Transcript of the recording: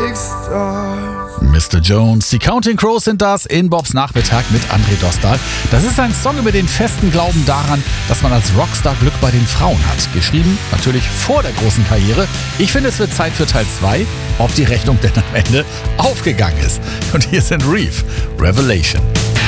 big stars. Mr. Jones, die Counting Crows sind das in Bobs Nachmittag mit André Dostal. Das ist ein Song über den festen Glauben daran, dass man als Rockstar Glück bei den Frauen hat. Geschrieben natürlich vor der großen Karriere. Ich finde, es wird Zeit für Teil 2, ob die Rechnung denn am Ende aufgegangen ist. Und hier sind Reef, Revelation.